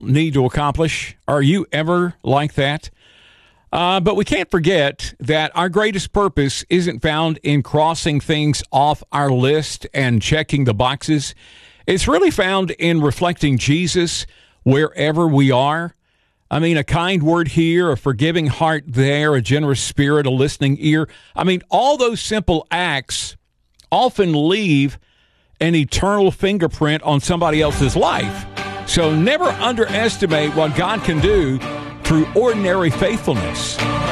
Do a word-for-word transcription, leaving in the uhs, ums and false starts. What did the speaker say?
need to accomplish. Are you ever like that? Uh, but we can't forget that our greatest purpose isn't found in crossing things off our list and checking the boxes. It's really found in reflecting Jesus wherever we are. I mean, a kind word here, a forgiving heart there, a generous spirit, a listening ear. I mean, all those simple acts often leave an eternal fingerprint on somebody else's life. So never underestimate what God can do through ordinary faithfulness.